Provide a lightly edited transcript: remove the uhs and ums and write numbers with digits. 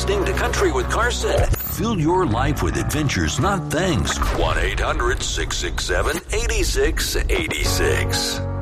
listening to Country with Carson. Fill your life with adventures, not things. 1-800-667-8686.